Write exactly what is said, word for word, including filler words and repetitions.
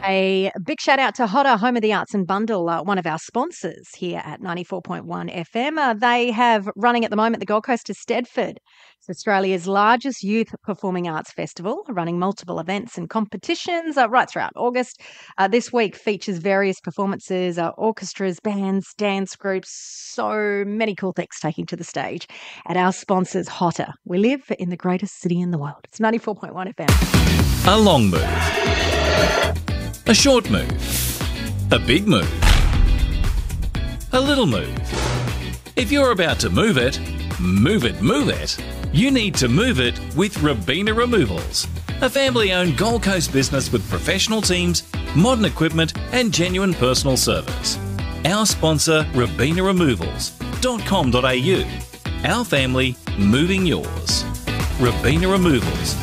A big shout out to Hotter, Home of the Arts and Bundle, uh, one of our sponsors here at ninety-four point one F M. Uh, they have running at the moment the Gold Coast to Stedford. It's Australia's largest youth performing arts festival, running multiple events and competitions uh, right throughout August. Uh, this week features various performances, uh, orchestras, bands, dance groups, so many cool things taking to the stage at our sponsors, Hotter. We live in the greatest city in the world. It's ninety-four point one F M. A long move. A short move. A big move. A little move. If you're about to move it, move it, move it, you need to move it with Robina Removals, a family-owned Gold Coast business with professional teams, modern equipment and genuine personal service. Our sponsor, robina removals dot com dot a u. Our family, moving yours. robina removals